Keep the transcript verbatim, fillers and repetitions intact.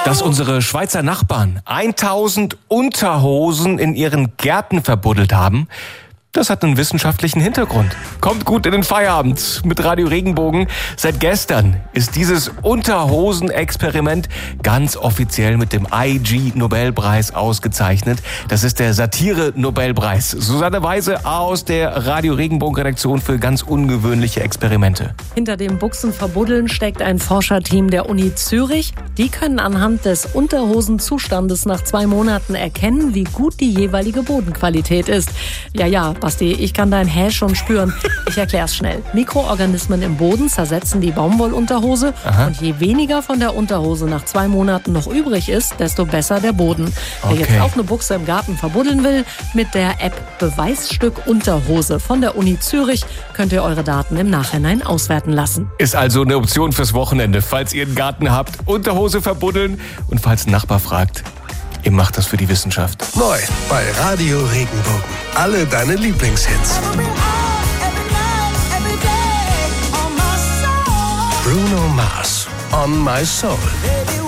Dass unsere Schweizer Nachbarn tausend Unterhosen in ihren Gärten verbuddelt haben, das hat einen wissenschaftlichen Hintergrund. Kommt gut in den Feierabend mit Radio Regenbogen. Seit gestern ist dieses Unterhosen-Experiment ganz offiziell mit dem I G-Nobelpreis ausgezeichnet. Das ist der Satire-Nobelpreis. Susanne Weise aus der Radio Regenbogen-Redaktion für ganz ungewöhnliche Experimente. Hinter dem Buchsenverbuddeln steckt ein Forscherteam der Uni Zürich. Die können anhand des Unterhosenzustandes nach zwei Monaten erkennen, wie gut die jeweilige Bodenqualität ist. Ja, ja, Basti, ich kann dein Hä schon spüren. Ich erklär's schnell. Mikroorganismen im Boden zersetzen die Baumwollunterhose. Aha. Und je weniger von der Unterhose nach zwei Monaten noch übrig ist, desto besser der Boden. Wer Okay. jetzt auch eine Buchse im Garten verbuddeln will, mit der App Beweisstück Unterhose von der Uni Zürich könnt ihr eure Daten im Nachhinein auswerten lassen. Ist also eine Option fürs Wochenende, falls ihr einen Garten habt. Unterhose verbuddeln und falls ein Nachbar fragt, ihr macht das für die Wissenschaft. Neu bei Radio Regenbogen. Alle deine Lieblingshits. Bruno Mars, On My Soul.